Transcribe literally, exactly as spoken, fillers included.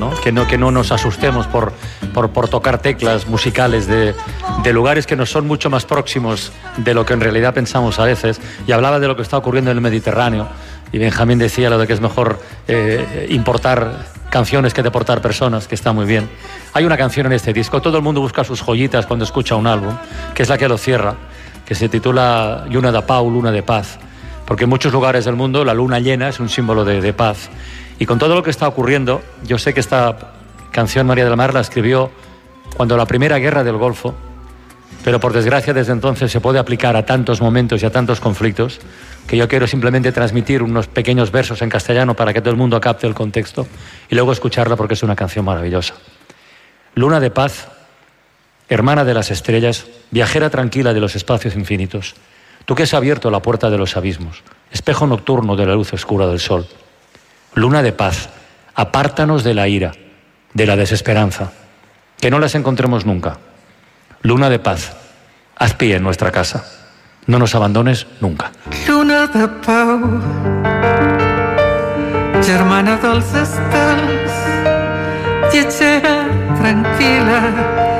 ¿no? Que no, que no nos asustemos por, por, por tocar teclas musicales de, de lugares que nos son mucho más próximos de lo que en realidad pensamos a veces. Y hablaba de lo que está ocurriendo en el Mediterráneo, y Benjamín decía lo de que es mejor eh, importar canciones que deportar personas, que está muy bien. Hay una canción en este disco, todo el mundo busca sus joyitas cuando escucha un álbum, que es la que lo cierra, que se titula Lluna de Pau, Luna de Paz, porque en muchos lugares del mundo la luna llena es un símbolo de, de paz. Y con todo lo que está ocurriendo, yo sé que esta canción María del Mar la escribió cuando la primera guerra del Golfo, pero por desgracia desde entonces se puede aplicar a tantos momentos y a tantos conflictos, que yo quiero simplemente transmitir unos pequeños versos en castellano para que todo el mundo capte el contexto y luego escucharla porque es una canción maravillosa. Luna de paz, hermana de las estrellas, viajera tranquila de los espacios infinitos, tú que has abierto la puerta de los abismos, espejo nocturno de la luz oscura del sol. Luna de paz, apártanos de la ira, de la desesperanza, que no las encontremos nunca. Luna de paz, haz pie en nuestra casa, no nos abandones nunca. Luna de pau, germana dels estels, viatgera tranquil·la,